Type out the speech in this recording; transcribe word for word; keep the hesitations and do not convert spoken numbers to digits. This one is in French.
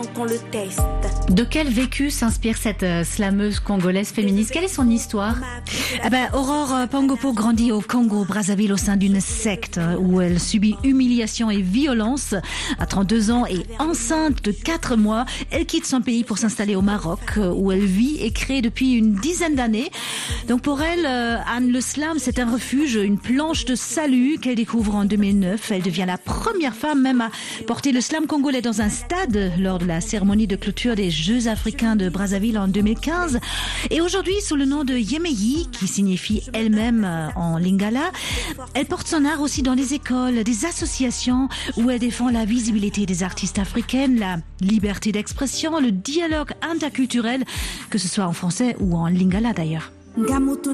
qu'on le teste. De quel vécu s'inspire cette euh, slameuse congolaise féministe? Quelle est son histoire? Eh ben, Aurore Pangopo grandit au Congo, Brazzaville, au sein d'une secte où elle subit humiliation et violence. À trente-deux ans et enceinte de quatre mois, elle quitte son pays pour s'installer au Maroc, où elle vit et crée depuis une dizaine d'années. Donc pour elle, euh, Anne, le slam, c'est un refuge, une planche de salut qu'elle découvre en deux mille neuf. Elle devient la première femme même à porter le slam congolais dans un stade lors de la cérémonie de clôture des Jeux africains de Brazzaville en deux mille quinze. Et aujourd'hui, sous le nom de Yemeyi, qui signifie elle-même en lingala, elle porte son art aussi dans les écoles, des associations où elle défend la visibilité des artistes africaines, la liberté d'expression, le dialogue interculturel, que ce soit en français ou en lingala d'ailleurs.